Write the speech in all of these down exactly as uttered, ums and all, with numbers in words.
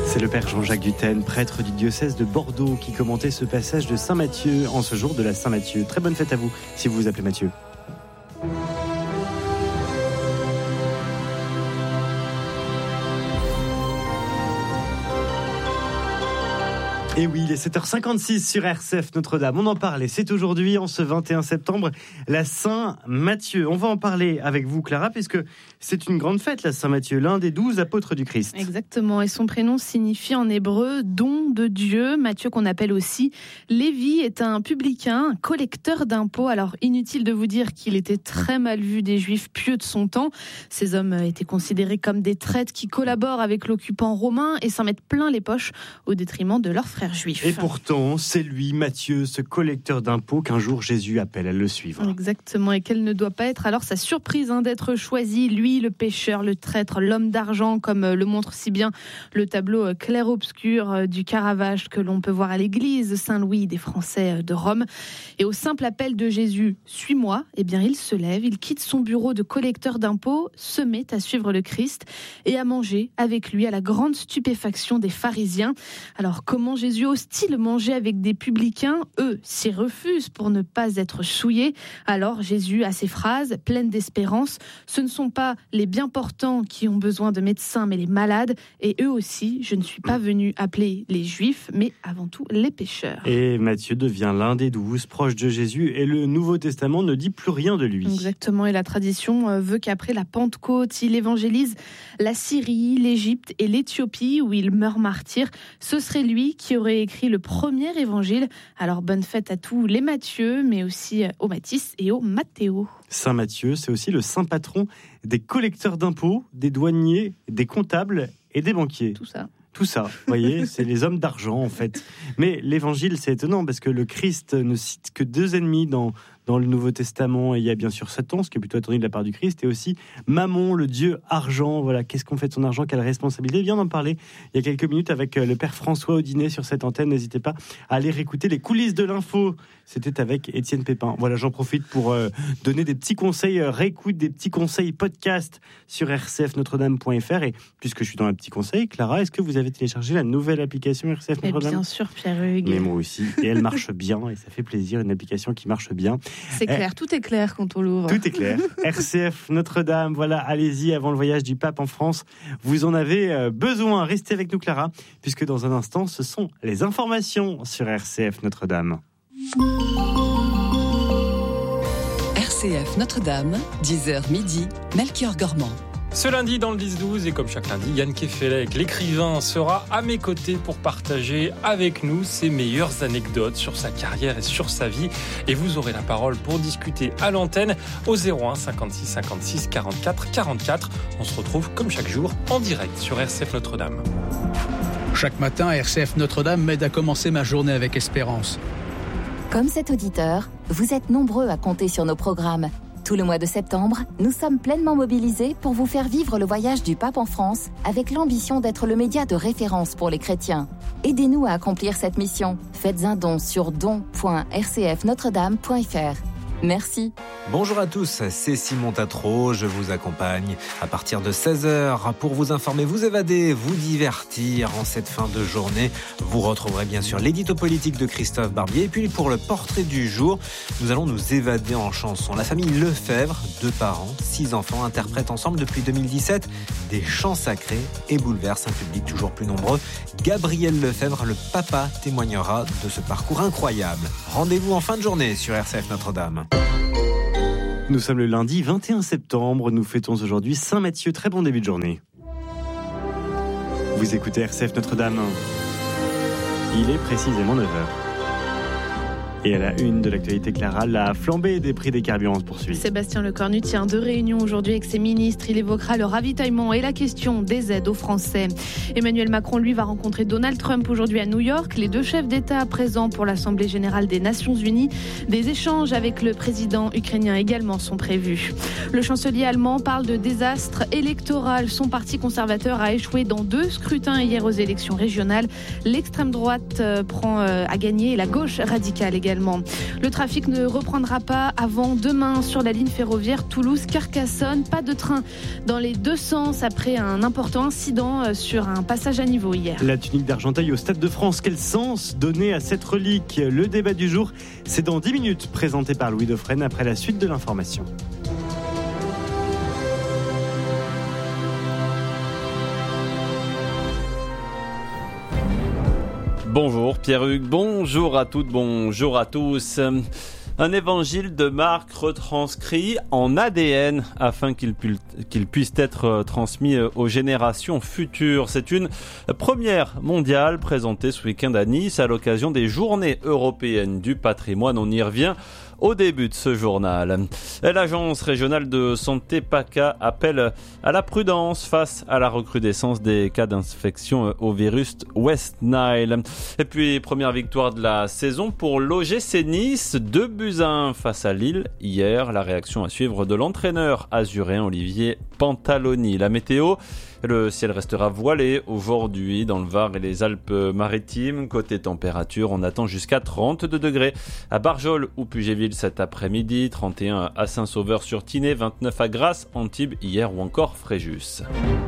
C'est le père Jean-Jacques Dutène, prêtre du diocèse de Bordeaux, qui commentait ce passage de Saint Matthieu en ce jour de la Saint-Matthieu. Très bonne fête à vous, si vous vous appelez Mathieu. Et oui, il est sept heures cinquante-six sur R C F Notre-Dame. On en parlait, c'est aujourd'hui, en ce vingt et un septembre, la Saint-Matthieu. On va en parler avec vous, Clara, puisque c'est une grande fête, la Saint-Matthieu, l'un des douze apôtres du Christ. Exactement, et son prénom signifie en hébreu « don de Dieu ». Matthieu, qu'on appelle aussi Lévi, est un publicain, un collecteur d'impôts. Alors, inutile de vous dire qu'il était très mal vu des Juifs pieux de son temps. Ces hommes étaient considérés comme des traîtres qui collaborent avec l'occupant romain et s'en mettent plein les poches au détriment de leurs frères juifs. Et pourtant, c'est lui, Matthieu, ce collecteur d'impôts, qu'un jour Jésus appelle à le suivre. Exactement, et quelle ne doit pas être alors sa surprise hein, d'être choisi, lui, le pécheur, le traître, l'homme d'argent, comme le montre si bien le tableau clair-obscur du Caravage que l'on peut voir à l'église Saint-Louis des Français de Rome. Et au simple appel de Jésus, « Suis-moi », eh bien il se lève, il quitte son bureau de collecteur d'impôts, se met à suivre le Christ et à manger avec lui à la grande stupéfaction des pharisiens. Alors comment Jésus ose-t-il manger avec des publicains? Eux s'y refusent pour ne pas être souillés. Alors Jésus a ces phrases pleines d'espérance. Ce ne sont pas les bien portants qui ont besoin de médecins, mais les malades. Et eux aussi, je ne suis pas venu appeler les Juifs, mais avant tout les pécheurs. Et Matthieu devient l'un des douze proches de Jésus, et le Nouveau Testament ne dit plus rien de lui. Exactement, et la tradition veut qu'après la Pentecôte, il évangélise la Syrie, l'Égypte et l'Éthiopie, où il meurt martyr. Ce serait lui qui aurait écrit le premier évangile. Alors bonne fête à tous les Matthieu, mais aussi aux Mathis et aux Mathéo. Saint Matthieu, c'est aussi le saint patron des collecteurs d'impôts, des douaniers, des comptables et des banquiers. Tout ça. Tout ça, vous voyez, c'est les hommes d'argent en fait. Mais l'évangile, c'est étonnant parce que le Christ ne cite que deux ennemis dans, dans le Nouveau Testament. Et il y a bien sûr Satan, ce qui est plutôt attendu de la part du Christ, et aussi Mammon, le dieu argent. Voilà, qu'est-ce qu'on fait de son argent, quelle responsabilité? Viens d'en parler il y a quelques minutes avec le père François Audinet sur cette antenne. N'hésitez pas à aller réécouter les coulisses de l'info. C'était avec Étienne Pépin. Voilà, j'en profite pour euh, donner des petits conseils, euh, réécoute des petits conseils podcast sur r c f notre dame point f r. Et puisque je suis dans un petit conseil, Clara, est-ce que vous avez téléchargé la nouvelle application R C F Notre-Dame? Bien sûr, Pierre-Hugues. Mais moi aussi. Et elle marche bien, et ça fait plaisir, une application qui marche bien. C'est clair, eh, tout est clair quand on l'ouvre. Tout est clair. R C F Notre-Dame, voilà, allez-y avant le voyage du pape en France. Vous en avez besoin. Restez avec nous, Clara, puisque dans un instant, ce sont les informations sur R C F Notre-Dame. R C F Notre-Dame, dix heures midi, Melchior Gormand. Ce lundi dans le dix douze, et comme chaque lundi, Yann Kefelec, l'écrivain, sera à mes côtés pour partager avec nous ses meilleures anecdotes sur sa carrière et sur sa vie. Et vous aurez la parole pour discuter à l'antenne au zéro un cinquante-six cinquante-six quarante-quatre quarante-quatre. On se retrouve comme chaque jour en direct sur R C F Notre-Dame. Chaque matin, R C F Notre-Dame m'aide à commencer ma journée avec espérance. Comme cet auditeur, vous êtes nombreux à compter sur nos programmes. Tout le mois de septembre, nous sommes pleinement mobilisés pour vous faire vivre le voyage du pape en France avec l'ambition d'être le média de référence pour les chrétiens. Aidez-nous à accomplir cette mission. Faites un don sur don point r c f notre dame point f r. Merci. Bonjour à tous, c'est Simon Tatro, je vous accompagne à partir de seize heures pour vous informer, vous évader, vous divertir en cette fin de journée. Vous retrouverez bien sûr l'édito politique de Christophe Barbier. Et puis pour le portrait du jour, nous allons nous évader en chanson. La famille Lefebvre, deux parents, six enfants, interprètent ensemble depuis deux mille dix-sept des chants sacrés et bouleversent un public toujours plus nombreux. Gabriel Lefebvre, le papa, témoignera de ce parcours incroyable. Rendez-vous en fin de journée sur R C F Notre-Dame. Nous sommes le lundi vingt et un septembre, nous fêtons aujourd'hui Saint Matthieu. Très bon début de journée. Vous écoutez R C F Notre-Dame. Il est précisément neuf heures. Et à la une de l'actualité, Clara, la flambée des prix des carburants se poursuit. Sébastien Lecornu tient deux réunions aujourd'hui avec ses ministres. Il évoquera le ravitaillement et la question des aides aux Français. Emmanuel Macron, lui, va rencontrer Donald Trump aujourd'hui à New York. Les deux chefs d'État présents pour l'Assemblée générale des Nations Unies. Des échanges avec le président ukrainien également sont prévus. Le chancelier allemand parle de désastre électoral. Son parti conservateur a échoué dans deux scrutins hier aux élections régionales. L'extrême droite prend à gagner et la gauche radicale également également. Le trafic ne reprendra pas avant demain sur la ligne ferroviaire Toulouse-Carcassonne. Pas de train dans les deux sens après un important incident sur un passage à niveau hier. La tunique d'Argenteuil au Stade de France, quel sens donner à cette relique ? Le débat du jour, c'est dans dix minutes, présenté par Louis Dauphren après la suite de l'information. Bonjour Pierre-Hugues, bonjour à toutes, bonjour à tous. Un évangile de Marc retranscrit en A D N afin qu'il, pu, qu'il puisse être transmis aux générations futures. C'est une première mondiale présentée ce week-end à Nice à l'occasion des Journées européennes du patrimoine. On y revient au début de ce journal. L'agence régionale de santé PACA appelle à la prudence face à la recrudescence des cas d'infection au virus West Nile. Et puis, première victoire de la saison pour l'O G C Nice, deux buts à un face à Lille. Hier, la réaction à suivre de l'entraîneur azuréen Olivier Pantaloni. La météo, le ciel restera voilé aujourd'hui dans le Var et les Alpes-Maritimes. Côté température, on attend jusqu'à trente-deux degrés à Barjol ou Puget-Ville cet après-midi, trente et un à Saint-Sauveur-sur-Tinée, vingt-neuf à Grasse, Antibes hier ou encore Fréjus.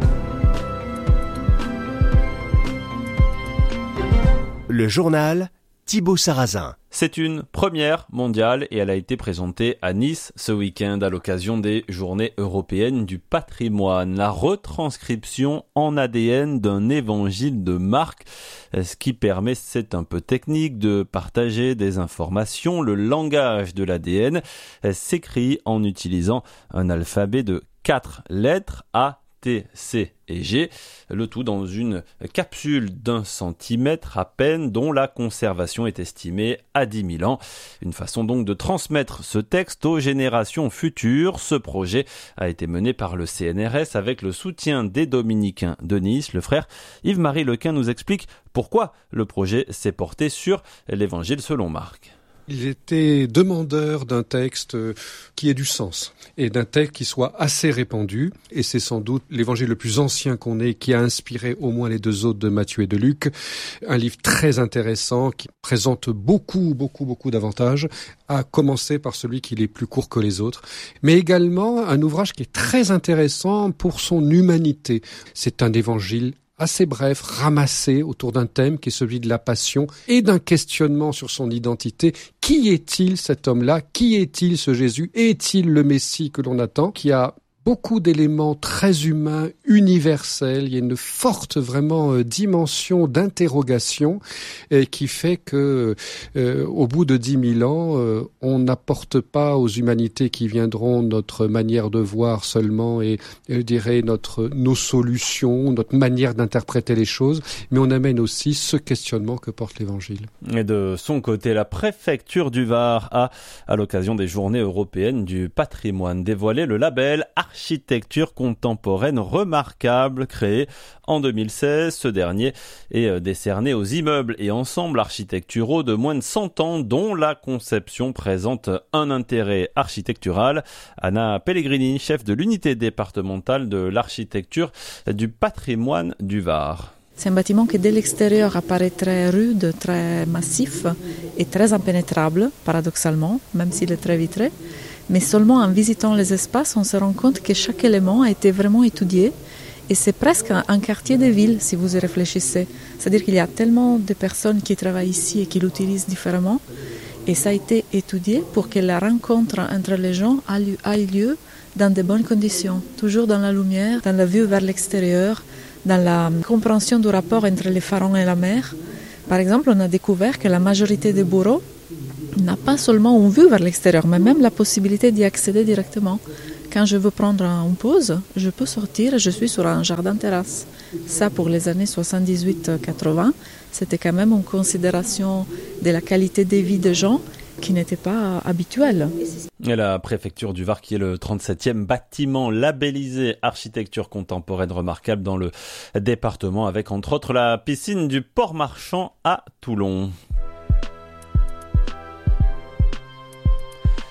Le journal Thibaut Sarrazin. C'est une première mondiale et elle a été présentée à Nice ce week-end à l'occasion des Journées européennes du patrimoine. La retranscription en A D N d'un évangile de Marc, ce qui permet, c'est un peu technique, de partager des informations. Le langage de l'A D N s'écrit en utilisant un alphabet de quatre lettres A, T, C et G, le tout dans une capsule d'un centimètre à peine dont la conservation est estimée à dix mille ans. Une façon donc de transmettre ce texte aux générations futures. Ce projet a été mené par le C N R S avec le soutien des Dominicains de Nice. Le frère Yves-Marie Lequin nous explique pourquoi le projet s'est porté sur l'Évangile selon Marc. Il était demandeur d'un texte qui ait du sens et d'un texte qui soit assez répandu. Et c'est sans doute l'évangile le plus ancien qu'on ait, qui a inspiré au moins les deux autres de Matthieu et de Luc. Un livre très intéressant qui présente beaucoup, beaucoup, beaucoup d'avantages, à commencer par celui qui est plus court que les autres. Mais également un ouvrage qui est très intéressant pour son humanité. C'est un évangile assez bref, ramassé autour d'un thème qui est celui de la passion et d'un questionnement sur son identité. Qui est-il cet homme-là ? Qui est-il ce Jésus ? Est-il le Messie que l'on attend ? Qui a beaucoup d'éléments très humains, universels. Il y a une forte vraiment euh, dimension d'interrogation euh, qui fait que euh, au bout de dix mille ans, euh, on n'apporte pas aux humanités qui viendront notre manière de voir seulement et je dirais notre nos solutions, notre manière d'interpréter les choses, mais on amène aussi ce questionnement que porte l'Évangile. Et de son côté, la préfecture du Var a, à l'occasion des Journées européennes du patrimoine, dévoilé le label Architecture contemporaine remarquable, créé en deux mille seize. Ce dernier est décerné aux immeubles et ensembles architecturaux de moins de cent ans dont la conception présente un intérêt architectural. Anna Pellegrini, chef de l'unité départementale de l'architecture du patrimoine du Var. C'est un bâtiment qui, dès l'extérieur, apparaît très rude, très massif et très impénétrable, paradoxalement, même s'il est très vitré. Mais seulement en visitant les espaces, on se rend compte que chaque élément a été vraiment étudié. Et c'est presque un quartier de ville, si vous y réfléchissez. C'est-à-dire qu'il y a tellement de personnes qui travaillent ici et qui l'utilisent différemment. Et ça a été étudié pour que la rencontre entre les gens ait lieu dans de bonnes conditions. Toujours dans la lumière, dans la vue vers l'extérieur, dans la compréhension du rapport entre les pharaons et la mer. Par exemple, on a découvert que la majorité des bureaux n'a pas seulement une vue vers l'extérieur, mais même la possibilité d'y accéder directement. Quand je veux prendre une pause, je peux sortir et je suis sur un jardin-terrasse. Ça, pour les années soixante-dix-huit quatre-vingts, c'était quand même une considération de la qualité de vie des gens qui n'était pas habituelle. Et la préfecture du Var, qui est le trente-septième bâtiment labellisé architecture contemporaine remarquable dans le département, avec entre autres la piscine du Port Marchand à Toulon.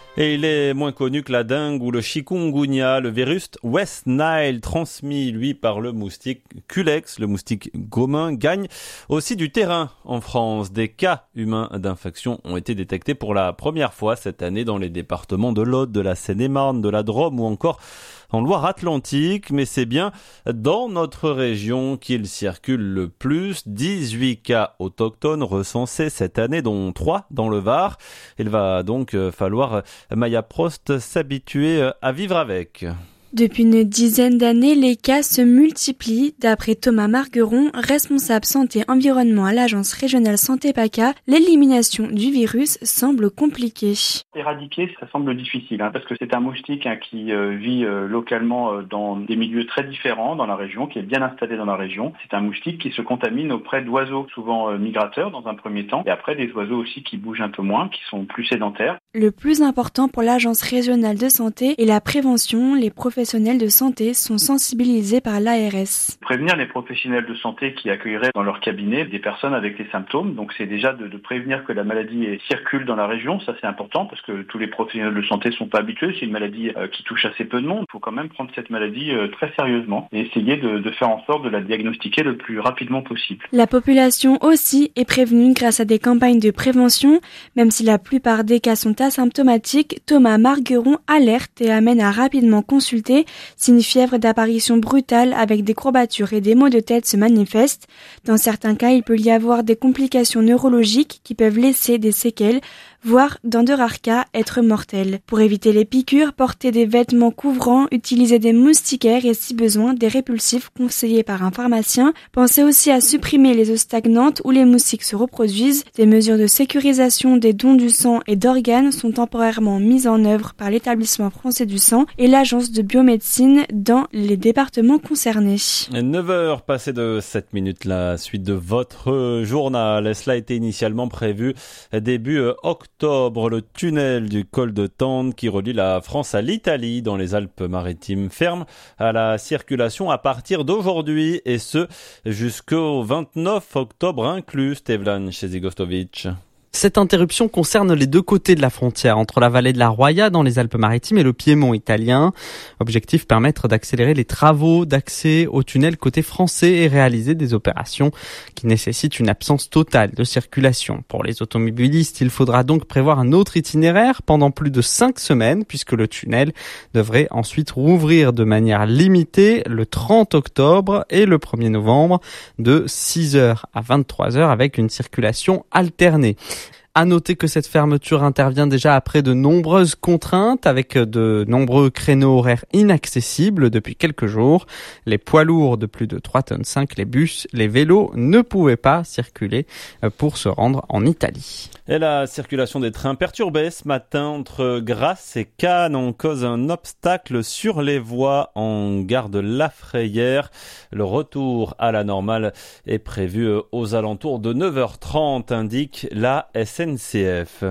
Et il est moins connu que la dengue ou le chikungunya, le virus West Nile, transmis, lui, par le moustique Culex, le moustique commun, gagne aussi du terrain en France. Des cas humains d'infection ont été détectés pour la première fois cette année dans les départements de l'Aude, de la Seine-et-Marne, de la Drôme ou encore en Loire-Atlantique, mais c'est bien dans notre région qu'il circule le plus. dix-huit cas autochtones recensés cette année, dont trois dans le Var. Il va donc falloir, Maya Prost, s'habituer à vivre avec. Depuis une dizaine d'années, les cas se multiplient. D'après Thomas Margueron, responsable santé-environnement à l'agence régionale santé PACA, l'élimination du virus semble compliquée. Éradiquer, ça semble difficile, hein, parce que c'est un moustique hein, qui euh, vit euh, localement euh, dans des milieux très différents dans la région, qui est bien installé dans la région. C'est un moustique qui se contamine auprès d'oiseaux, souvent euh, migrateurs dans un premier temps, et après des oiseaux aussi qui bougent un peu moins, qui sont plus sédentaires. Le plus important pour l'agence régionale de santé est la prévention. Les professionnels de santé sont sensibilisés par l'A R S. Prévenir les professionnels de santé qui accueilleraient dans leur cabinet des personnes avec les symptômes. Donc c'est déjà de, de prévenir que la maladie circule dans la région. Ça c'est important parce que tous les professionnels de santé sont pas habitués. C'est une maladie euh, qui touche assez peu de monde. Il faut quand même prendre cette maladie euh, très sérieusement et essayer de, de faire en sorte de la diagnostiquer le plus rapidement possible. La population aussi est prévenue grâce à des campagnes de prévention. Même si la plupart des cas sont asymptomatiques, Thomas Margueron alerte et amène à rapidement consulter si une fièvre d'apparition brutale avec des courbatures et des maux de tête se manifeste. Dans certains cas, il peut y avoir des complications neurologiques qui peuvent laisser des séquelles, voire, dans de rares cas, être mortelles. Pour éviter les piqûres, porter des vêtements couvrants, utiliser des moustiquaires et, si besoin, des répulsifs conseillés par un pharmacien. Pensez aussi à supprimer les eaux stagnantes où les moustiques se reproduisent. Des mesures de sécurisation des dons du sang et d'organes sont temporairement mises en œuvre par l'Établissement français du sang et l'Agence de biomédecine dans les départements concernés. neuf heures passées de sept minutes, la suite de votre journal. Cela a été initialement prévu début octobre. Octobre, le tunnel du col de Tende qui relie la France à l'Italie dans les Alpes-Maritimes ferme à la circulation à partir d'aujourd'hui et ce jusqu'au vingt-neuf octobre inclus. Stevlan Chezigostovic. Cette interruption concerne les deux côtés de la frontière, entre la vallée de la Roya dans les Alpes-Maritimes et le Piémont italien. Objectif, permettre d'accélérer les travaux d'accès au tunnel côté français et réaliser des opérations qui nécessitent une absence totale de circulation. Pour les automobilistes, il faudra donc prévoir un autre itinéraire pendant plus de cinq semaines puisque le tunnel devrait ensuite rouvrir de manière limitée le trente octobre et le premier novembre de six heures à vingt-trois heures avec une circulation alternée. À noter que cette fermeture intervient déjà après de nombreuses contraintes avec de nombreux créneaux horaires inaccessibles depuis quelques jours. Les poids lourds de plus de trois tonnes cinq, les bus, les vélos ne pouvaient pas circuler pour se rendre en Italie. Et la circulation des trains perturbée ce matin entre Grasse et Cannes en cause un obstacle sur les voies en gare de La Frayère. Le retour à la normale est prévu aux alentours de neuf heures trente, indique la S N C F.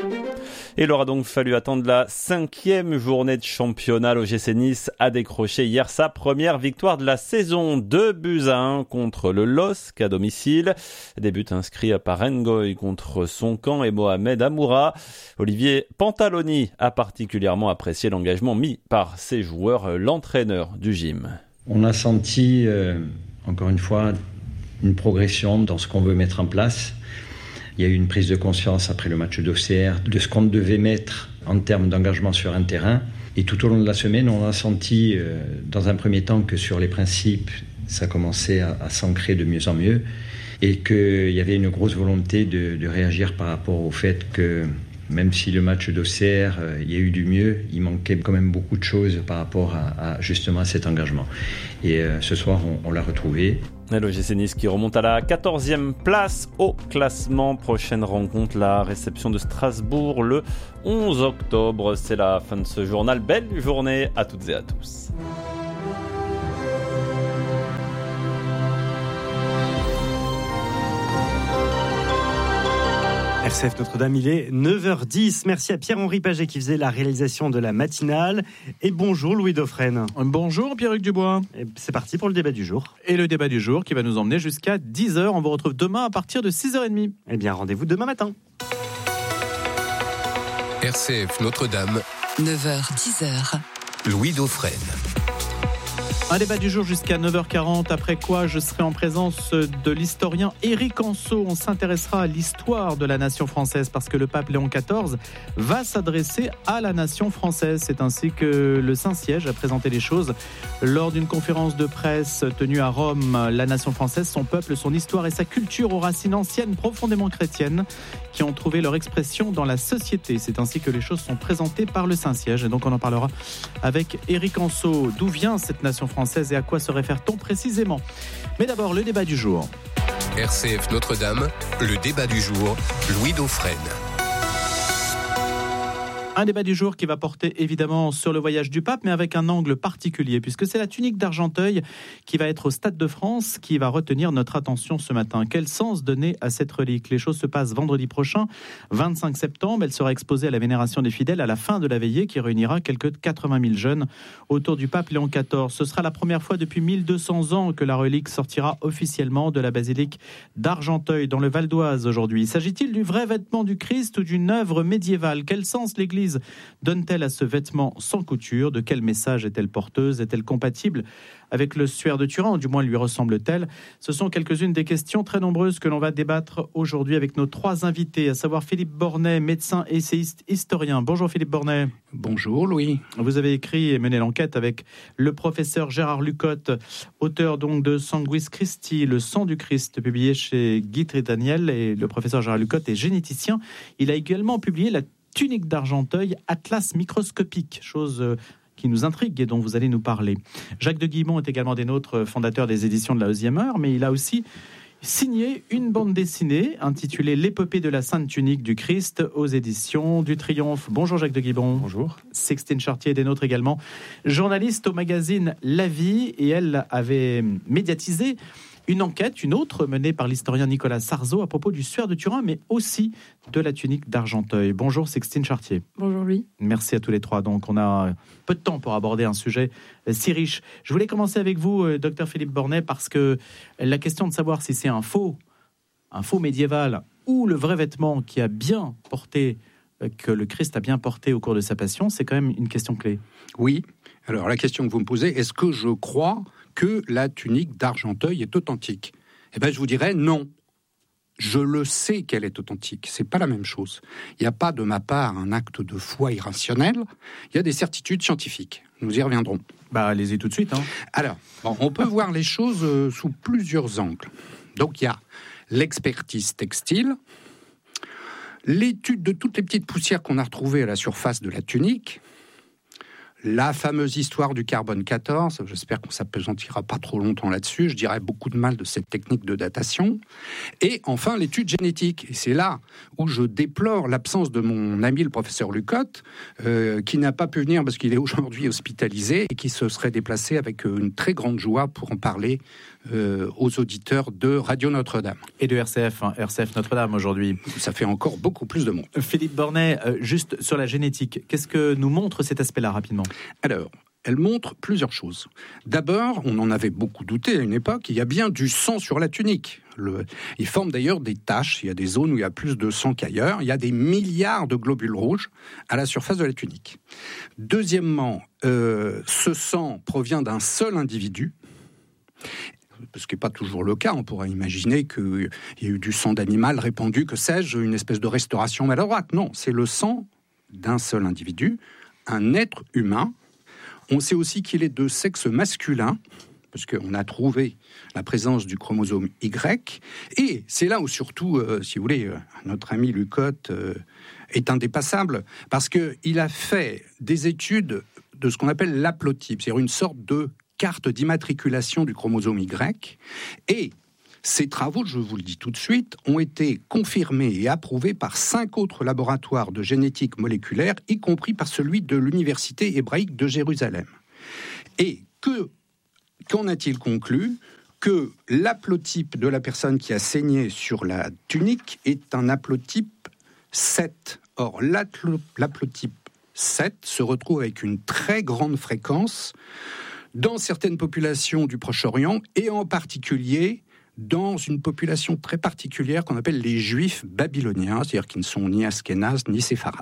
Il aura donc fallu attendre la cinquième journée de championnat. L'O G C Nice a décroché hier sa première victoire de la saison, deux buts à un contre le L O S C à domicile. Des buts inscrits par Ngoy contre son camp et Mohamed Amoura. Olivier Pantaloni a particulièrement apprécié l'engagement mis par ses joueurs, l'entraîneur du gym. On a senti, euh, encore une fois, une progression dans ce qu'on veut mettre en place. Il y a eu une prise de conscience après le match d'Auxerre de ce qu'on devait mettre en termes d'engagement sur un terrain. Et tout au long de la semaine, on a senti euh, dans un premier temps que sur les principes, ça commençait à, à s'ancrer de mieux en mieux et qu'il y avait une grosse volonté de, de réagir par rapport au fait que même si le match d'Auxerre, euh, il y a eu du mieux, il manquait quand même beaucoup de choses par rapport à, à justement à cet engagement. Et euh, ce soir, on, on l'a retrouvé. L'O G C Nice qui remonte à la quatorzième place au classement. Prochaine rencontre, la réception de Strasbourg le onze octobre. C'est la fin de ce journal. Belle journée à toutes et à tous. R C F Notre-Dame, il est neuf heures dix. Merci à Pierre-Henri Paget qui faisait la réalisation de la matinale. Et bonjour Louis Dauphren. Bonjour Pierre-Hugues Dubois. Et c'est parti pour le débat du jour. Et le débat du jour qui va nous emmener jusqu'à dix heures. On vous retrouve demain à partir de six heures trente. Eh bien, rendez-vous demain matin. R C F Notre-Dame, neuf heures dix heures. Louis Dauphren. Un débat du jour jusqu'à neuf heures quarante, après quoi je serai en présence de l'historien Éric Anceau. On s'intéressera à l'histoire de la nation française parce que le pape Léon quatorze va s'adresser à la nation française. C'est ainsi que le Saint-Siège a présenté les choses lors d'une conférence de presse tenue à Rome. La nation française, son peuple, son histoire et sa culture aux racines anciennes profondément chrétiennes qui ont trouvé leur expression dans la société. C'est ainsi que les choses sont présentées par le Saint-Siège et donc on en parlera avec Éric Anceau. D'où vient cette nation française et à quoi se réfère-t-on précisément? Mais d'abord, le débat du jour. R C F Notre-Dame, le débat du jour, Louis Dauphren. Un débat du jour qui va porter évidemment sur le voyage du pape, mais avec un angle particulier, puisque c'est la tunique d'Argenteuil qui va être au Stade de France, qui va retenir notre attention ce matin. Quel sens donner à cette relique? Les choses se passent vendredi prochain, vingt-cinq septembre. Elle sera exposée à la vénération des fidèles à la fin de la veillée, qui réunira quelques quatre-vingt mille jeunes autour du pape Léon quatorze. Ce sera la première fois depuis mille deux cents ans que la relique sortira officiellement de la basilique d'Argenteuil, dans le Val d'Oise aujourd'hui. S'agit-il du vrai vêtement du Christ ou d'une œuvre médiévale? Quel sens l'Église donne-t-elle à ce vêtement sans couture? De quel message est-elle porteuse? Est-elle compatible avec le suaire de Turin, ou du moins lui ressemble-t-elle? Ce sont quelques-unes des questions très nombreuses que l'on va débattre aujourd'hui avec nos trois invités, à savoir Philippe Bornet, médecin essayiste historien. Bonjour Philippe Bornet. Bonjour Louis. Vous avez écrit et mené l'enquête avec le professeur Gérard Lucotte, auteur donc de Sanguis Christi, le sang du Christ, publié chez Guitry Daniel, et le professeur Gérard Lucotte est généticien. Il a également publié la tunique d'Argenteuil, atlas microscopique, chose qui nous intrigue et dont vous allez nous parler. Jacques de Guillemont est également des nôtres, fondateur des éditions de la Onzième Heure, mais il a aussi signé une bande dessinée intitulée L'épopée de la Sainte Tunique du Christ aux éditions du Triomphe. Bonjour Jacques de Guillemont. Bonjour. Sixtine Chartier est des nôtres également, journaliste au magazine La Vie, et elle avait médiatisé une enquête, une autre, menée par l'historien Nicolas Sarzeau à propos du suaire de Turin, mais aussi de la tunique d'Argenteuil. Bonjour Sixtine Chartier. Bonjour Louis. Merci à tous les trois. Donc on a peu de temps pour aborder un sujet si riche. Je voulais commencer avec vous, docteur Philippe Bornet, parce que la question de savoir si c'est un faux, un faux médiéval ou le vrai vêtement qui a bien porté, que le Christ a bien porté au cours de sa passion, c'est quand même une question clé. Oui. Alors la question que vous me posez, est-ce que je crois que la tunique d'Argenteuil est authentique? Eh bien, je vous dirais non. Je le sais qu'elle est authentique. C'est pas la même chose. Il n'y a pas de ma part un acte de foi irrationnel. Il y a des certitudes scientifiques. Nous y reviendrons. Bah, allez-y tout de suite. Hein. Alors, bon, on peut voir les choses euh, sous plusieurs angles. Donc, il y a l'expertise textile, l'étude de toutes les petites poussières qu'on a retrouvées à la surface de la tunique, la fameuse histoire du carbone quatorze, j'espère qu'on ne s'appesantira pas trop longtemps là-dessus, je dirais beaucoup de mal de cette technique de datation, et enfin l'étude génétique. Et c'est là où je déplore l'absence de mon ami le professeur Lucotte, euh, qui n'a pas pu venir parce qu'il est aujourd'hui hospitalisé et qui se serait déplacé avec une très grande joie pour en parler euh, aux auditeurs de Radio Notre-Dame. Et de R C F, hein, R C F Notre-Dame aujourd'hui. Ça fait encore beaucoup plus de monde. Philippe Bornet, euh, juste sur la génétique, qu'est-ce que nous montre cet aspect-là rapidement ? Alors, elle montre plusieurs choses. D'abord, on en avait beaucoup douté à une époque, il y a bien du sang sur la tunique. Le, il forme d'ailleurs des taches, il y a des zones où il y a plus de sang qu'ailleurs, il y a des milliards de globules rouges à la surface de la tunique. Deuxièmement, euh, ce sang provient d'un seul individu, ce qui n'est pas toujours le cas. On pourrait imaginer qu'il y a eu du sang d'animal répandu, que sais-je, une espèce de restauration maladroite. Non, c'est le sang d'un seul individu, un être humain. On sait aussi qu'il est de sexe masculin, parce qu'on a trouvé la présence du chromosome Y. Et c'est là où surtout, euh, si vous voulez, euh, notre ami Lucotte euh, est indépassable, parce qu'il a fait des études de ce qu'on appelle l'haplotype, c'est-à-dire une sorte de carte d'immatriculation du chromosome Y. Et ces travaux, je vous le dis tout de suite, ont été confirmés et approuvés par cinq autres laboratoires de génétique moléculaire, y compris par celui de l'Université hébraïque de Jérusalem. Et que, qu'en a-t-il conclu ? Que l'haplotype de la personne qui a saigné sur la tunique est un haplotype sept. Or, l'haplotype sept se retrouve avec une très grande fréquence dans certaines populations du Proche-Orient et en particulier dans une population très particulière qu'on appelle les Juifs babyloniens, c'est-à-dire qui ne sont ni Ashkénazes ni séfarades.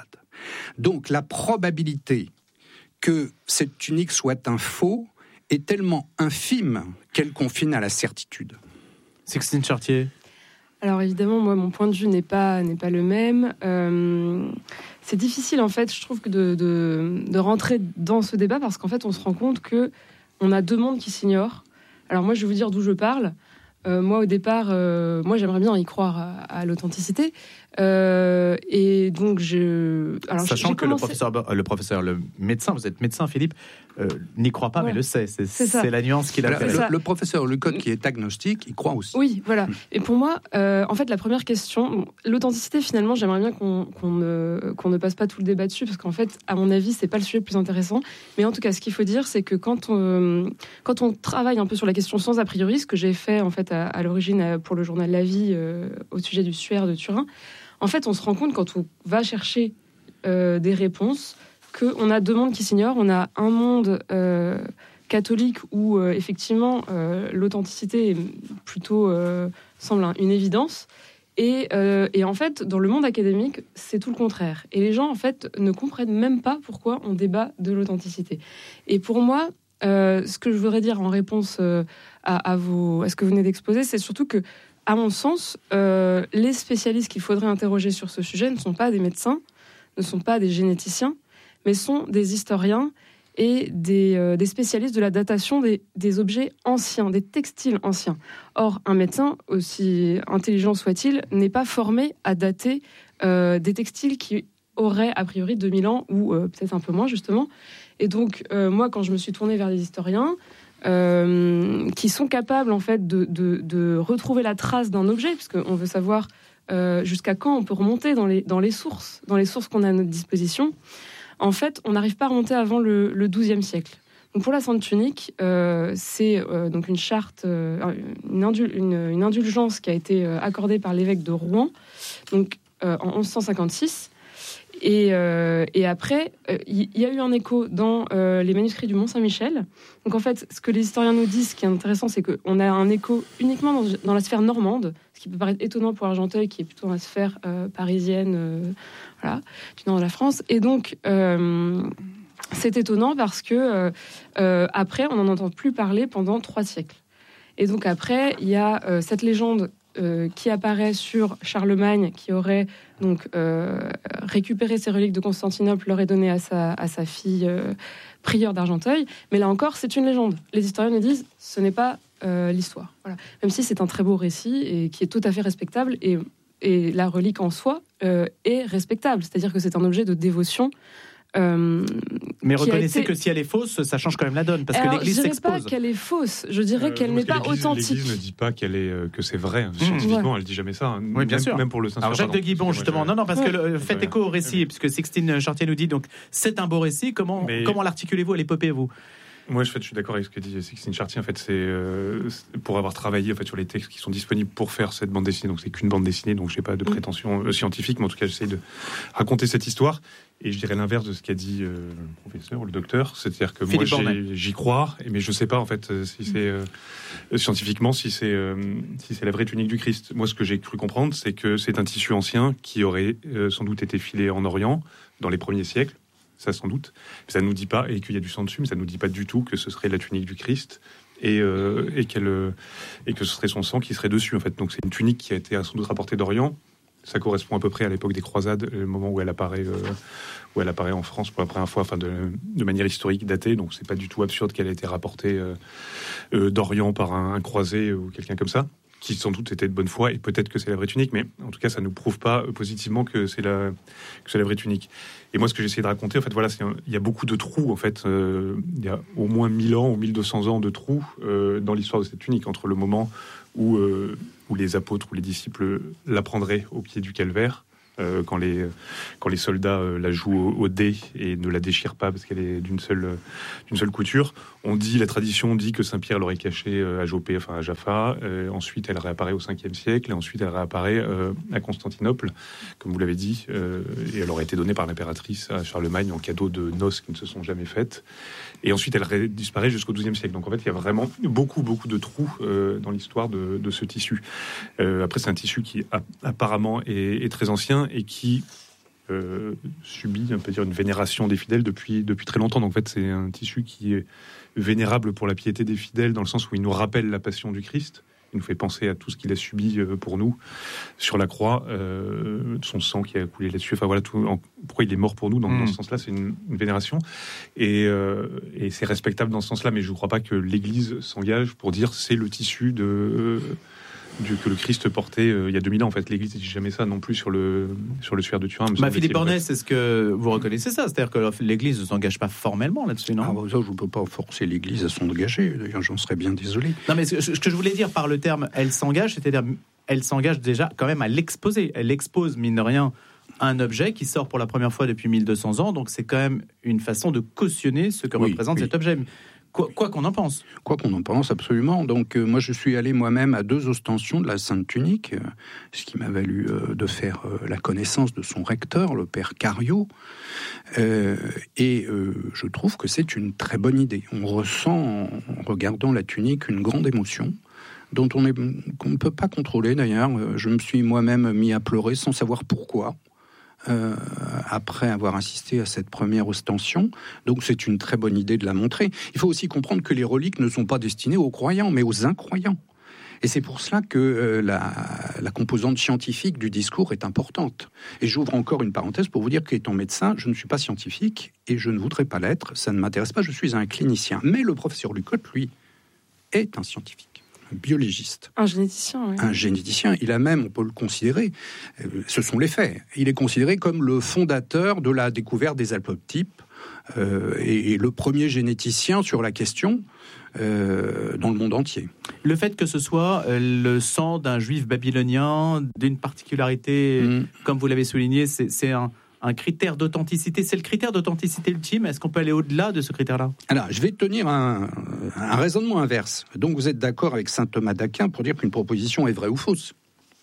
Donc la probabilité que cette tunique soit un faux est tellement infime qu'elle confine à la certitude. Sixtine Chartier. Alors évidemment, moi, mon point de vue n'est pas, n'est pas le même. Euh, c'est difficile, en fait, je trouve, que de, de, de rentrer dans ce débat parce qu'en fait, on se rend compte qu'on a deux mondes qui s'ignorent. Alors moi, je vais vous dire d'où je parle. Euh, moi, au départ, euh, moi, j'aimerais bien y croire à, à l'authenticité. Euh, et donc, je... Alors, Sachant j'ai que commencé... le professeur, euh, le professeur, le médecin, vous êtes médecin, Philippe, euh, n'y croit pas, ouais. mais le sait. C'est, c'est, c'est la nuance qu'il a Alors, fait. Le, le professeur Lecoq, qui est agnostique, il croit aussi. Oui, voilà. Et pour moi, euh, en fait, la première question, l'authenticité, finalement, j'aimerais bien qu'on, qu'on, ne, qu'on ne passe pas tout le débat dessus, parce qu'en fait, à mon avis, c'est pas le sujet le plus intéressant. Mais en tout cas, ce qu'il faut dire, c'est que quand on, quand on travaille un peu sur la question sans a priori, ce que j'ai fait, en fait, à, à l'origine pour le journal La Vie, euh, au sujet du suaire de Turin, en fait, on se rend compte, quand on va chercher euh, des réponses, qu'on a deux mondes qui s'ignorent. On a un monde euh, catholique où, euh, effectivement, euh, l'authenticité est plutôt, euh, semble une évidence. Et, euh, et en fait, dans le monde académique, c'est tout le contraire. Et les gens, en fait, ne comprennent même pas pourquoi on débat de l'authenticité. Et pour moi, euh, ce que je voudrais dire en réponse euh, à, à, vos, à ce que vous venez d'exposer, c'est surtout que, à mon sens, euh, les spécialistes qu'il faudrait interroger sur ce sujet ne sont pas des médecins, ne sont pas des généticiens, mais sont des historiens et des, euh, des spécialistes de la datation des, des objets anciens, des textiles anciens. Or, un médecin, aussi intelligent soit-il, n'est pas formé à dater euh, des textiles qui auraient a priori deux mille ans, ou euh, peut-être un peu moins, justement. Et donc, euh, moi, quand je me suis tournée vers les historiens, Euh, qui sont capables en fait de, de, de retrouver la trace d'un objet, puisqu'on veut savoir euh, jusqu'à quand on peut remonter dans les, dans les sources, dans les sources qu'on a à notre disposition. En fait, on n'arrive pas à remonter avant le, le douzième siècle. Donc pour la Sainte Tunique, euh, c'est euh, donc une charte, euh, une, indul- une, une indulgence qui a été euh, accordée par l'évêque de Rouen, donc euh, en onze cent cinquante-six. Et, euh, et après, il euh, y, y a eu un écho dans euh, les manuscrits du Mont-Saint-Michel. Donc en fait, ce que les historiens nous disent, ce qui est intéressant, c'est qu'on a un écho uniquement dans, dans la sphère normande, ce qui peut paraître étonnant pour Argenteuil, qui est plutôt dans la sphère euh, parisienne, euh, voilà, du nord de la France. Et donc, euh, c'est étonnant parce que euh, euh, après, on n'en entend plus parler pendant trois siècles. Et donc après, il y a euh, cette légende Euh, qui apparaît sur Charlemagne, qui aurait donc euh, récupéré ses reliques de Constantinople, l'aurait donné à sa, à sa fille euh, prieure d'Argenteuil. Mais là encore, c'est une légende. Les historiens nous disent ce n'est pas euh, l'histoire. Voilà. Même si c'est un très beau récit et qui est tout à fait respectable, et, et la relique en soi euh, est respectable. C'est-à-dire que c'est un objet de dévotion. Euh, Mais reconnaissez été... que si elle est fausse, ça change quand même la donne, parce Alors, que l'Église s'expose. Je dirais pas qu'elle est fausse, je dirais euh, qu'elle n'est pas l'Église, authentique. L'Église ne dit pas qu'elle est, euh, que c'est vrai. Scientifiquement, ouais. Elle dit jamais ça. Hein. Oui, bien même, sûr. Même pour le Saint-Suaire. Alors Jacques de Guibon, justement. Je... Non, non, parce ouais. que le, faites écho au récit, puisque Sixtine Chartier nous dit, donc, c'est un beau récit. Comment, Mais... comment l'articulez-vous à l'épopée, vous ? Moi, je, fait, je suis d'accord avec ce que dit Sixtine Chartier. En fait, c'est euh, pour avoir travaillé en fait sur les textes qui sont disponibles pour faire cette bande dessinée. Donc, c'est qu'une bande dessinée, donc j'ai pas de prétention euh, scientifique, mais en tout cas, j'essaie de raconter cette histoire. Et je dirais l'inverse de ce qu'a dit euh, le professeur ou le docteur, c'est-à-dire que Philippe moi, j'ai, j'y crois, mais je sais pas en fait si c'est euh, scientifiquement si c'est euh, si c'est la vraie tunique du Christ. Moi, ce que j'ai cru comprendre, c'est que c'est un tissu ancien qui aurait euh, sans doute été filé en Orient dans les premiers siècles. Ça sans doute, mais ça ne nous dit pas, et qu'il y a du sang dessus, mais ça ne nous dit pas du tout que ce serait la tunique du Christ et, euh, et, qu'elle, et que ce serait son sang qui serait dessus en fait. Donc c'est une tunique qui a été sans doute rapportée d'Orient. Ça correspond à peu près à l'époque des croisades, le moment où elle apparaît, euh, où elle apparaît en France pour la première fois, enfin de, de manière historique datée. Donc c'est pas du tout absurde qu'elle ait été rapportée euh, euh, d'Orient par un, un croisé ou quelqu'un comme ça, qui sans doute était de bonne foi, et peut-être que c'est la vraie tunique, mais en tout cas, ça ne nous prouve pas positivement que c'est la, que c'est la vraie tunique. Et moi, ce que j'ai essayé de raconter, en fait, voilà, c'est un, il y a beaucoup de trous, en fait. Euh, il y a au moins mille ans ou mille deux cents ans de trous euh, dans l'histoire de cette tunique, entre le moment où, euh, où les apôtres ou les disciples la prendraient au pied du calvaire, euh, quand, les, quand les soldats euh, la jouent au, au dé et ne la déchirent pas parce qu'elle est d'une seule, d'une seule couture. On dit, la tradition dit que Saint-Pierre l'aurait cachée euh, à Jopé, enfin à Jaffa. Euh, ensuite, elle réapparaît au cinquième siècle, et ensuite elle réapparaît euh, à Constantinople, comme vous l'avez dit, euh, et elle aurait été donnée par l'impératrice à Charlemagne en cadeau de noces qui ne se sont jamais faites. Et ensuite, elle ré- disparaît jusqu'au douzième siècle. Donc en fait, il y a vraiment beaucoup, beaucoup de trous euh, dans l'histoire de, de ce tissu. Euh, après, c'est un tissu qui a, apparemment est, est très ancien et qui euh, subit, on peut dire, une vénération des fidèles depuis, depuis très longtemps. Donc en fait, c'est un tissu qui est vénérable pour la piété des fidèles, dans le sens où il nous rappelle la passion du Christ. Il nous fait penser à tout ce qu'il a subi pour nous sur la croix, euh, son sang qui a coulé là-dessus. Enfin voilà, tout, en, pourquoi il est mort pour nous. Dans, mmh. dans ce sens-là, c'est une, une vénération. Et, euh, et c'est respectable dans ce sens-là, mais je ne crois pas que l'Église s'engage pour dire c'est le tissu de... Euh, Du, que le Christ portait euh, il y a deux mille ans. En fait, l'Église ne dit jamais ça non plus sur le, sur le suaire de Turin. Bah, Philippe Bornet, est-ce que vous reconnaissez ça? C'est-à-dire que l'Église ne s'engage pas formellement là-dessus, non? Ah, bah, ça, je ne peux pas forcer l'Église à s'engager. D'ailleurs, j'en serais bien désolé. Non, mais ce, ce que je voulais dire par le terme « elle s'engage », c'est-à-dire elle s'engage déjà quand même à l'exposer. Elle expose, mine de rien, un objet qui sort pour la première fois depuis mille deux cents ans. Donc, c'est quand même une façon de cautionner ce que oui, représente oui. cet objet. Quoi, quoi qu'on en pense. Quoi qu'on en pense, absolument. Donc, euh, moi, je suis allé moi-même à deux ostensions de la Sainte Tunique, euh, ce qui m'a valu euh, de faire euh, la connaissance de son recteur, le père Cario. Euh, et euh, je trouve que c'est une très bonne idée. On ressent, en regardant la tunique, une grande émotion dont on est, qu'on ne peut pas contrôler, d'ailleurs. Je me suis moi-même mis à pleurer sans savoir pourquoi. Euh, après avoir assisté à cette première ostension. Donc c'est une très bonne idée de la montrer. Il faut aussi comprendre que les reliques ne sont pas destinées aux croyants, mais aux incroyants. Et c'est pour cela que euh, la, la composante scientifique du discours est importante. Et j'ouvre encore une parenthèse pour vous dire qu'étant médecin, je ne suis pas scientifique et je ne voudrais pas l'être. Ça ne m'intéresse pas, je suis un clinicien. Mais le professeur Lucotte, lui, est un scientifique. Biologiste. Un généticien, oui. Un généticien. Il a même, on peut le considérer, euh, ce sont les faits, il est considéré comme le fondateur de la découverte des alpoptypes euh, et, et le premier généticien sur la question euh, dans le monde entier. Le fait que ce soit euh, le sang d'un juif babylonien, d'une particularité, mmh. comme vous l'avez souligné, c'est, c'est un... un critère d'authenticité, c'est le critère d'authenticité ultime. Est-ce qu'on peut aller au-delà de ce critère-là? Alors, je vais tenir un, un raisonnement inverse. Donc, vous êtes d'accord avec saint Thomas d'Aquin pour dire qu'une proposition est vraie ou fausse?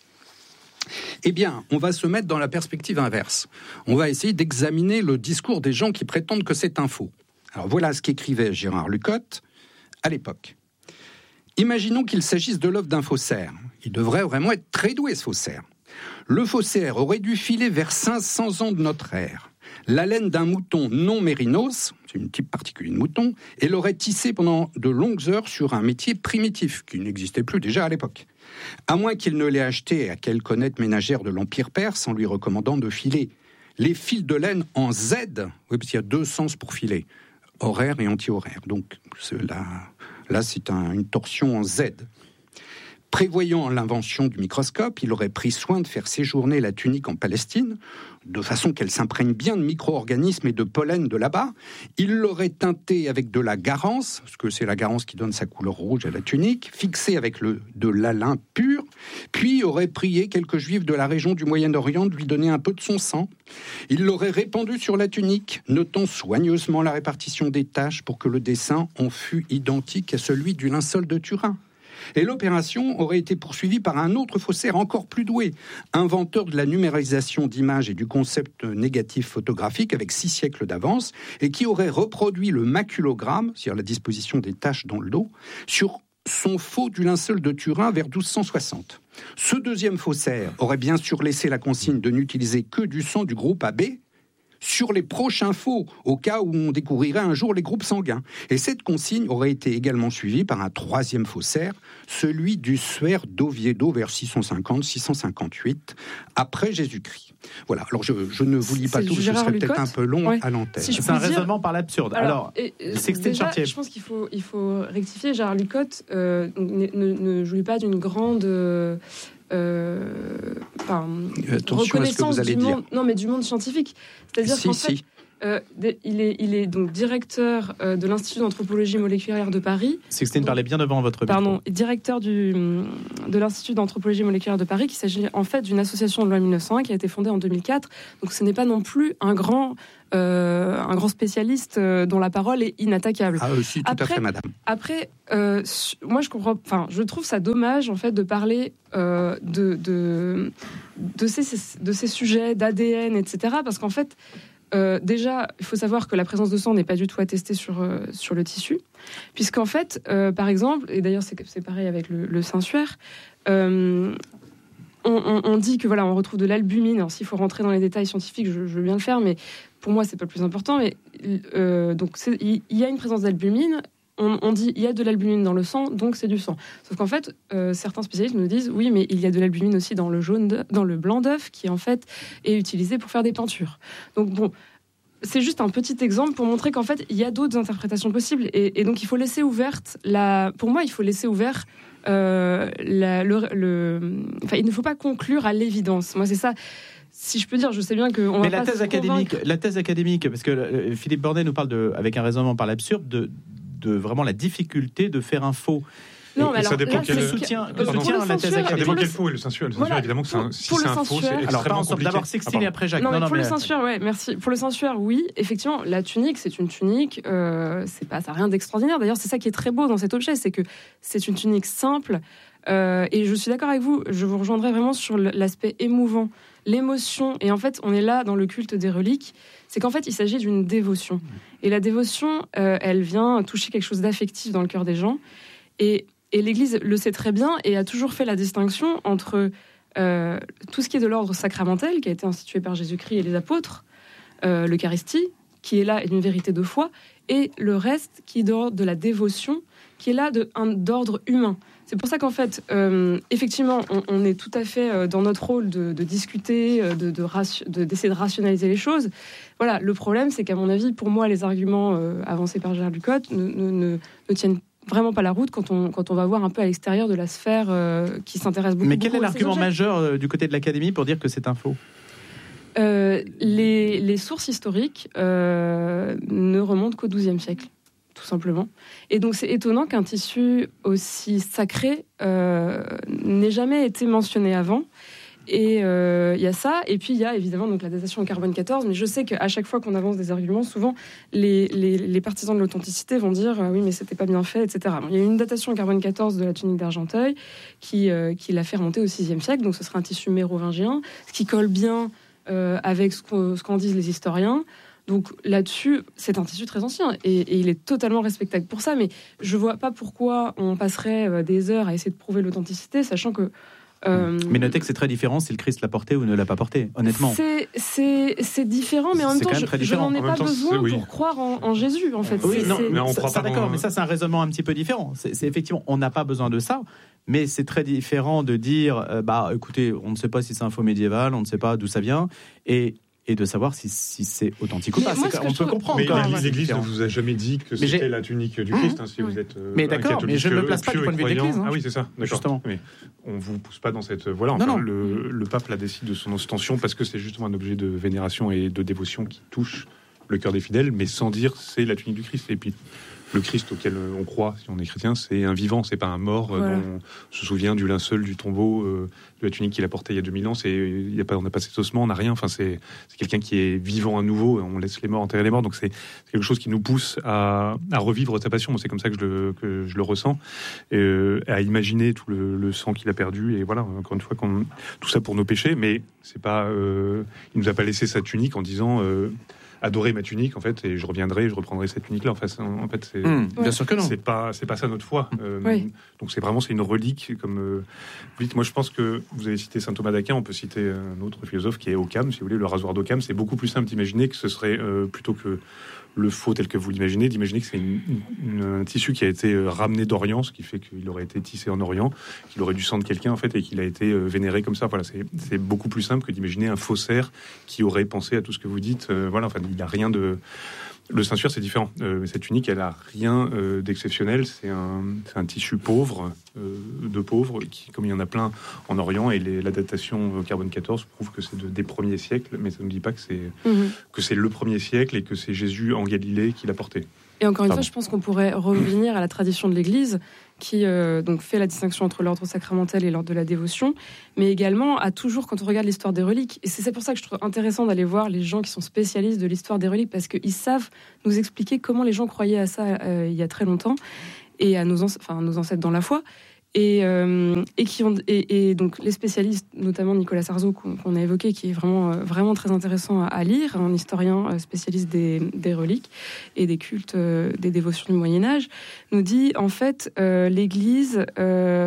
Eh bien, on va se mettre dans la perspective inverse. On va essayer d'examiner le discours des gens qui prétendent que c'est un faux. Alors, voilà ce qu'écrivait Gérard Lucotte à l'époque. Imaginons qu'il s'agisse de l'œuvre d'un faussaire. Il devrait vraiment être très doué, ce faussaire. Le faussaire aurait dû filer vers cinq cents ans de notre ère. La laine d'un mouton non mérinos, c'est une type particulier de mouton, et l'aurait tissé pendant de longues heures sur un métier primitif, qui n'existait plus déjà à l'époque. À moins qu'il ne l'ait acheté à quelque honnête ménagère de l'Empire perse en lui recommandant de filer les fils de laine en Z, oui, parce qu'il y a deux sens pour filer, horaire et anti-horaire. Donc là, là c'est un, une torsion en Z. Prévoyant l'invention du microscope, il aurait pris soin de faire séjourner la tunique en Palestine, de façon qu'elle s'imprègne bien de micro-organismes et de pollen de là-bas. Il l'aurait teintée avec de la garance, parce que c'est la garance qui donne sa couleur rouge à la tunique, fixée avec le, de l'alun pur, puis aurait prié quelques juifs de la région du Moyen-Orient de lui donner un peu de son sang. Il l'aurait répandu sur la tunique, notant soigneusement la répartition des taches pour que le dessin en fût identique à celui du linceul de Turin. Et l'opération aurait été poursuivie par un autre faussaire encore plus doué, inventeur de la numérisation d'images et du concept négatif photographique avec six siècles d'avance, et qui aurait reproduit le maculogramme, c'est-à-dire la disposition des taches dans le dos, sur son faux du linceul de Turin vers douze cent soixante. Ce deuxième faussaire aurait bien sûr laissé la consigne de n'utiliser que du sang du groupe A B, sur les prochains faux, au cas où on découvrirait un jour les groupes sanguins. Et cette consigne aurait été également suivie par un troisième faussaire, celui du suaire d'Oviedo vers six cent cinquante six cent cinquante-huit, après Jésus-Christ. Voilà, alors je, je ne vous lis pas tout, ce serait peut-être un peu long ouais. à l'antenne. Si c'est un dire... raisonnement par l'absurde. Alors, alors Sixtine Chartier. Je pense qu'il faut, il faut rectifier. Gérard Lucotte euh, ne, ne, ne jouit pas d'une grande... Euh, Euh, enfin, reconnaissance du monde, non mais du monde scientifique. C'est-à-dire si, qu'en si. fait, euh, il est, il est donc directeur euh, de l'Institut d'anthropologie moléculaire de Paris. Sixtine, parlez bien devant votre micro. Pardon, directeur du, de l'Institut d'anthropologie moléculaire de Paris, qui s'agit en fait d'une association de loi mille neuf cent un qui a été fondée en deux mille quatre. Donc ce n'est pas non plus un grand Euh, un grand spécialiste euh, dont la parole est inattaquable. Ah aussi, tout après, à fait, madame. Après, euh, moi, je comprends. Enfin, je trouve ça dommage, en fait, de parler euh, de de de ces de ces sujets d'A D N, et cetera. Parce qu'en fait, euh, déjà, il faut savoir que la présence de sang n'est pas du tout attestée sur euh, sur le tissu, puisqu'en fait, euh, par exemple, et d'ailleurs, c'est c'est pareil avec le, le sein-suaire. Euh, on, on, on dit que voilà, on retrouve de l'albumine. Alors s'il faut rentrer dans les détails scientifiques, je, je veux bien le faire, mais pour moi c'est pas le plus important. Mais euh, donc il y a une présence d'albumine. On, on dit il y a de l'albumine dans le sang, donc c'est du sang. Sauf qu'en fait, euh, certains spécialistes nous disent oui, mais il y a de l'albumine aussi dans le jaune, de, dans le blanc d'œuf, qui en fait est utilisé pour faire des peintures. Donc bon, c'est juste un petit exemple pour montrer qu'en fait il y a d'autres interprétations possibles, et, et donc il faut laisser ouverte la. Pour moi, il faut laisser ouvert. Euh, la, le, le, enfin, il ne faut pas conclure à l'évidence. Moi, c'est ça. Si je peux dire, je sais bien que. On Mais va la pas thèse se académique, convaincre. la thèse académique, parce que euh, Philippe Bordet nous parle de, avec un raisonnement par l'absurde, de, de vraiment la difficulté de faire un faux. Non, mais et ça alors, dépend là, quel c'est- soutien, euh, que pour soutient le la thèse sensuel- Ça académique. dépend pour quel le- faux et le sensuel. Le sensuel, Voilà. évidemment, que c'est un- Pour- si pour c'est le un faux, c'est sensuel- Alors, extrêmement pas ensemble. compliqué. D'abord Sextine Ah, et pardon. après Jacques. Non, mais Non, non, pour le mais- sensuel, ouais, merci. Pour le sensuel, oui, effectivement, la tunique, c'est une tunique, euh, c'est pas, ça n'a rien d'extraordinaire. D'ailleurs, c'est ça qui est très beau dans cet objet, c'est que c'est une tunique simple. Euh, et je suis d'accord avec vous, je vous rejoindrai vraiment sur l'aspect émouvant, l'émotion. Et en fait, on est là dans le culte des reliques. C'est qu'en fait, il s'agit d'une dévotion. Et la dévotion, euh, elle vient toucher quelque chose d'affectif dans le cœur des gens. Et, et l'Église le sait très bien et a toujours fait la distinction entre euh, tout ce qui est de l'ordre sacramentel, qui a été institué par Jésus-Christ et les apôtres, euh, l'Eucharistie, qui est là une vérité de foi, et le reste qui est d'ordre de la dévotion, qui est là de, un, d'ordre humain. C'est pour ça qu'en fait, euh, effectivement, on, on est tout à fait euh, dans notre rôle de, de discuter, euh, de, de, ration- de, d'essayer de rationaliser les choses. Voilà, le problème, c'est qu'à mon avis, pour moi, les arguments euh, avancés par Gérard Lucotte ne, ne, ne, ne tiennent vraiment pas la route quand on, quand on va voir un peu à l'extérieur de la sphère euh, qui s'intéresse beaucoup. Mais quel beaucoup est à ces l'argument objets. majeur euh, du côté de l'Académie pour dire que c'est un faux? Euh, les, les sources historiques euh, ne remontent qu'au douzième siècle, tout simplement. Et donc c'est étonnant qu'un tissu aussi sacré euh, n'ait jamais été mentionné avant. Et il euh, y a ça, et puis il y a évidemment donc, la datation au carbone quatorze, mais je sais qu'à chaque fois qu'on avance des arguments, souvent les, les, les partisans de l'authenticité vont dire euh, oui mais c'était pas bien fait, et cetera. Bon, il y a une datation au carbone quatorze de la tunique d'Argenteuil qui, euh, qui l'a fait remonter au sixième siècle, donc ce serait un tissu mérovingien, ce qui colle bien euh, avec ce qu'en, ce qu'en disent les historiens. Donc là-dessus, c'est un tissu très ancien et, et il est totalement respectable pour ça, mais je vois pas pourquoi on passerait euh, des heures à essayer de prouver l'authenticité, sachant que Euh, Mais notez que c'est très différent si le Christ l'a porté ou ne l'a pas porté, honnêtement. C'est, c'est, c'est différent, mais en même C'est temps, quand même je, très je différent. n'en ai En pas même temps, besoin c'est- oui. pour croire en, en Jésus, en fait. Oui, C'est- non, c'est- mais on croit ça, pas d'accord, dans- mais ça c'est un raisonnement un petit peu différent. C'est, c'est effectivement, on n'a pas besoin de ça, mais c'est très différent de dire, euh, bah, écoutez, on ne sait pas si c'est un faux médiéval, on ne sait pas d'où ça vient, et et de savoir si, si c'est authentique ou Mais pas. moi, C'est- ce que on je peut trouve- comprendre. Mais quand même. l'Église, l'Église ne C'est vous a jamais dit que Mais j'ai- c'était la tunique du Christ, hein, si vous êtes euh, Mais un d'accord, catholique mais je ne me place pas pieux du point de vue de et croyant. l'Église, hein. Ah oui, c'est ça, d'accord. Justement. Mais on vous pousse pas dans cette voilà. Non, Enfin, non. Le, le pape la décide de son ostension parce que c'est justement un objet de vénération et de dévotion qui touche le cœur des fidèles, mais sans dire c'est la tunique du Christ. Et puis le Christ auquel on croit, si on est chrétien, c'est un vivant, c'est pas un mort. euh, Voilà. dont on se souvient du linceul, du tombeau, euh, de la tunique qu'il a portée il y a deux mille ans. C'est, il y a pas, on n'a pas cet ossement, on n'a rien. Enfin, c'est, c'est quelqu'un qui est vivant à nouveau. On laisse les morts enterrer les morts. Donc c'est, c'est quelque chose qui nous pousse à, à revivre sa passion. C'est comme ça que je le, que je le ressens, et, euh, à imaginer tout le, le sang qu'il a perdu. Et voilà, encore une fois, qu'on, tout ça pour nos péchés. Mais c'est pas, euh, il nous a pas laissé sa tunique en disant. Euh, adorer ma tunique en fait et je reviendrai je reprendrai cette tunique là en fait, en fait c'est Hum, bien sûr que non. c'est pas c'est pas ça notre foi. Euh, Oui. donc c'est vraiment c'est une relique comme euh, vous dites. Moi je pense que vous avez cité saint Thomas d'Aquin, on peut citer un autre philosophe qui est Occam, si vous voulez, le rasoir d'Occam. C'est beaucoup plus simple d'imaginer que ce serait euh, plutôt que le faux tel que vous l'imaginez, d'imaginer que c'est une, une- un tissu qui a été euh, ramené d'Orient, ce qui fait qu'il aurait été tissé en Orient, qu'il aurait du sang de quelqu'un en fait et qu'il a été euh, vénéré comme ça. Voilà, c'est, c'est beaucoup plus simple que d'imaginer un faussaire qui aurait pensé à tout ce que vous dites. Euh, voilà, enfin il n'y a rien de. Le Saint-Suaire, c'est différent. Euh, cette tunique, elle a rien euh, d'exceptionnel. C'est un, c'est un tissu pauvre, euh, de pauvres, qui, comme il y en a plein en Orient, et les, la datation au carbone quatorze prouve que c'est de, des premiers siècles, mais ça ne dit pas que c'est, Mhm. que c'est le premier siècle et que c'est Jésus en Galilée qui l'a porté. Et encore une Pardon. fois, je pense qu'on pourrait revenir à la tradition de l'Église, qui euh, donc fait la distinction entre l'ordre sacramentel et l'ordre de la dévotion, mais également à toujours, quand on regarde l'histoire des reliques, et c'est c'est pour ça que je trouve intéressant d'aller voir les gens qui sont spécialistes de l'histoire des reliques, parce qu'ils savent nous expliquer comment les gens croyaient à ça euh, il y a très longtemps, et à nos, anci- enfin, nos ancêtres dans la foi. Et, euh, et qui ont et, et donc les spécialistes, notamment Nicolas Sarzeau qu'on, qu'on a évoqué, qui est vraiment euh, vraiment très intéressant à, à lire, un historien euh, spécialiste des, des reliques et des cultes, euh, des dévotions du Moyen Âge, nous dit en fait euh, l'Église euh,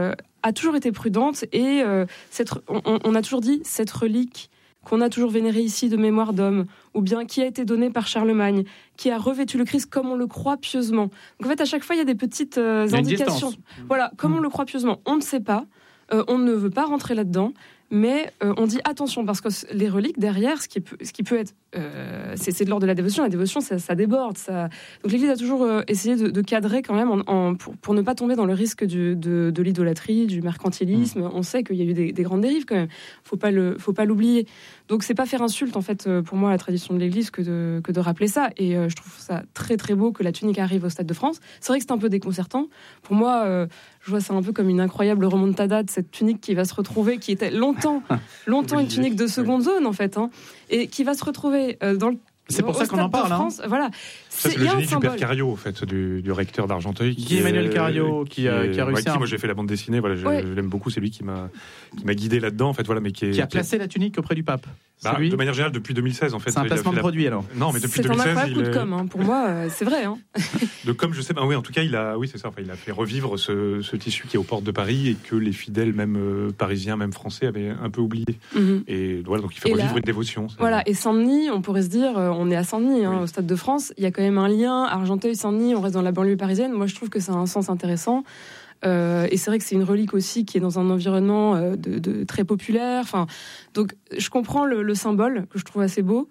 a toujours été prudente et euh, cette, on, on a toujours dit cette relique qu'on a toujours vénérée ici de mémoire d'homme, ou bien qui a été donnée par Charlemagne, qui a revêtu le Christ comme on le croit pieusement. Donc en fait, à chaque fois, il y a des petites euh, indications. Voilà, comme on le croit pieusement, on ne sait pas, euh, on ne veut pas rentrer là-dedans, mais euh, on dit attention, parce que les reliques derrière, ce qui peut, ce qui peut être, euh, c'est, c'est de l'ordre de la dévotion. La dévotion, ça, ça déborde. Ça... Donc l'Église a toujours euh, essayé de, de cadrer quand même en, en, pour, pour ne pas tomber dans le risque du, de, de l'idolâtrie, du mercantilisme. Mmh. On sait qu'il y a eu des, des grandes dérives quand même. Faut pas le, faut pas l'oublier. Donc c'est pas faire insulte en fait pour moi à la tradition de l'Église que de, que de rappeler ça. Et euh, je trouve ça très très beau que la tunique arrive au Stade de France. C'est vrai que c'est un peu déconcertant. Pour moi, euh, je vois ça un peu comme une incroyable remontada de cette tunique qui va se retrouver, qui était longtemps, longtemps une tunique de seconde zone en fait, hein, et qui va se retrouver euh, dans le C'est pour ça qu'on en parle. France, hein. Voilà. Ça, c'est, c'est le génie du père Cario, en fait, du, du recteur d'Argenteuil. Guy Emmanuel Cario, qui, qui, a, qui a réussi. Ouais, qui, un... Moi, j'ai fait la bande dessinée. Voilà, je, ouais. je l'aime beaucoup. C'est lui qui m'a, qui m'a guidé là-dedans, en fait. Voilà, mais qui, est, qui a placé qui... la tunique auprès du pape. Bah, de manière générale, depuis deux mille seize, en fait. C'est un placement de la... produit, alors. Non, mais depuis c'est deux mille seize, un incroyable coup de com. Hein. Pour moi, euh, c'est vrai. Hein. De com, je sais. Bah, oui, en tout cas, il a, oui, c'est ça. Enfin, il a fait revivre ce, ce tissu qui est aux portes de Paris et que les fidèles, même euh, parisiens, même français, avaient un peu oublié. Mm-hmm. Et voilà, donc il fait et revivre là, une dévotion. Voilà. Et Saint-Denis, on pourrait se dire, euh, on est à Saint-Denis, hein, oui. au Stade de France. Il y a quand même un lien. Argenteuil, Saint-Denis, on reste dans la banlieue parisienne. Moi, je trouve que ça a un sens intéressant. Euh, et c'est vrai que c'est une relique aussi qui est dans un environnement euh, de, de très populaire. Enfin, donc, je comprends le, le symbole que je trouve assez beau.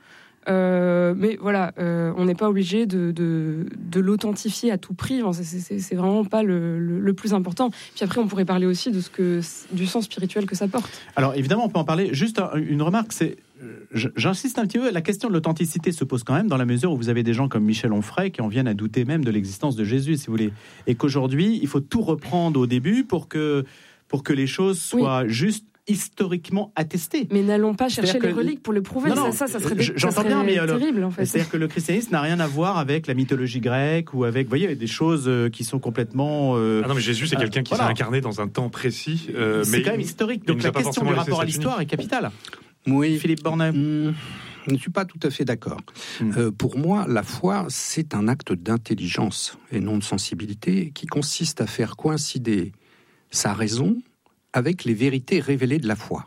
Euh, mais voilà, euh, on n'est pas obligé de, de, de l'authentifier à tout prix. Enfin, c'est, c'est, c'est vraiment pas le, le, le plus important. Puis après, on pourrait parler aussi de ce que, du sens spirituel que ça porte. Alors évidemment, on peut en parler. Juste une remarque, c'est j'insiste un petit peu, la question de l'authenticité se pose quand même dans la mesure où vous avez des gens comme Michel Onfray qui en viennent à douter même de l'existence de Jésus, si vous voulez. Et qu'aujourd'hui, il faut tout reprendre au début pour que, pour que les choses soient oui. justes, historiquement attestées. Mais n'allons pas chercher les reliques pour le prouver. Non, non, ça, ça, ça serait, j'entends ça serait bien, mais alors, terrible, en fait. C'est-à-dire que le christianisme n'a rien à voir avec la mythologie grecque ou avec, vous voyez, des choses qui sont complètement... Euh, ah non, mais Jésus, c'est quelqu'un qui voilà. s'est incarné dans un temps précis. Euh, c'est mais quand même historique. Donc la question du rapport à l'histoire est capitale. Oui. Philippe Bornet. Mmh, je ne suis pas tout à fait d'accord. Mmh. Euh, pour moi, la foi, c'est un acte d'intelligence et non de sensibilité qui consiste à faire coïncider sa raison avec les vérités révélées de la foi.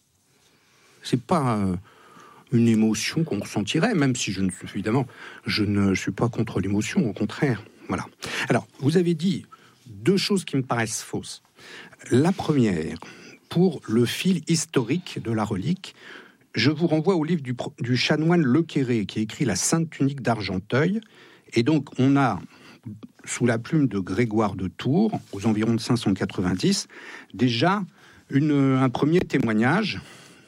C'est pas euh, une émotion qu'on ressentirait, même si je ne suis évidemment, je ne suis pas contre l'émotion, au contraire. Voilà. Alors, vous avez dit deux choses qui me paraissent fausses. La première, pour le fil historique de la relique, je vous renvoie au livre du, du chanoine Lequéré, qui écrit La Sainte Tunique d'Argenteuil. Et donc, on a, sous la plume de Grégoire de Tours, aux environs de cinq cent quatre-vingt-dix, déjà une, un premier témoignage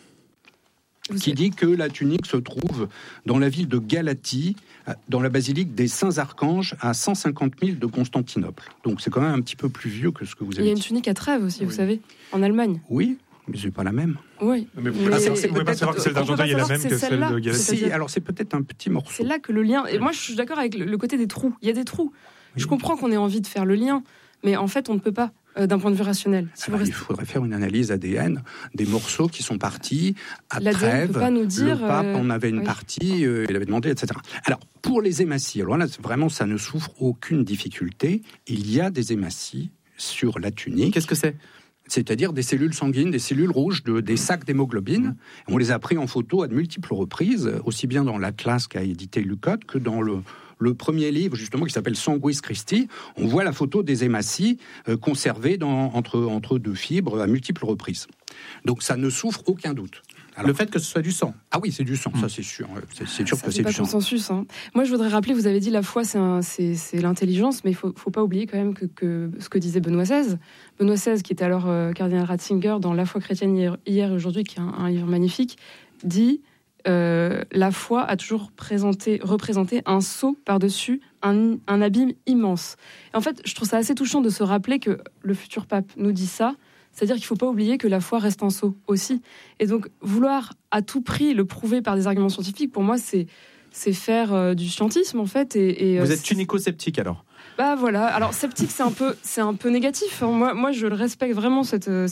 qui dit que la tunique se trouve dans la ville de Galatie, dans la basilique des Saints-Archanges, à cent cinquante milles de Constantinople. Donc c'est quand même un petit peu plus vieux que ce que vous avez dit. Il y a une tunique à Trèves aussi, oui. vous savez, en Allemagne. Oui, mais c'est pas la même. Oui. Mais vous ne pouvez pas savoir que celle d'Argenteuil est la même que celle de Galatie. Si, alors c'est peut-être un petit morceau. C'est là que le lien... Et moi, je suis d'accord avec le côté des trous. Il y a des trous. Oui. Je comprends qu'on ait envie de faire le lien, mais en fait, on ne peut pas. Euh, d'un point de vue rationnel. Si Alors, restez... Il faudrait faire une analyse A D N des morceaux qui sont partis à L'A D N Trèves. Peut pas nous dire, le pape euh... en avait une oui. partie, euh, il avait demandé, et cetera. Alors, pour les hématies, alors là, vraiment, ça ne souffre aucune difficulté. Il y a des hématies sur la tunique. Qu'est-ce que c'est ? C'est-à-dire des cellules sanguines, des cellules rouges, de, des sacs d'hémoglobine. Mmh. On les a pris en photo à de multiples reprises, aussi bien dans l'atlas qu'a édité Lucotte que dans le... le premier livre, justement, qui s'appelle Sanguis Christi. On voit la photo des hématies euh, conservées dans, entre, entre deux fibres à multiples reprises. Donc ça ne souffre aucun doute. Alors, le fait que ce soit du sang. Ah oui, c'est du sang, mmh. ça c'est sûr. C'est, c'est sûr ça, que c'est, c'est pas du sang. Consensus, hein. Moi, je voudrais rappeler, vous avez dit la foi, c'est, un, c'est, c'est l'intelligence, mais il faut, faut pas oublier quand même que, que ce que disait Benoît seize. Benoît seize, qui était alors euh, cardinal Ratzinger dans La foi chrétienne hier, hier et aujourd'hui, qui est un, un livre magnifique, dit... Euh, la foi a toujours présenté, représenté un sceau par-dessus un, un abîme immense. Et en fait, je trouve ça assez touchant de se rappeler que le futur pape nous dit ça, c'est-à-dire qu'il ne faut pas oublier que la foi reste un sceau aussi. Et donc, vouloir à tout prix le prouver par des arguments scientifiques, pour moi, c'est, c'est faire euh, du scientisme, en fait. Et, et, Vous euh, êtes tunico-sceptique, alors ? Bah voilà, alors sceptique, c'est un peu, c'est un peu négatif. Moi, moi, je le respecte vraiment, cette...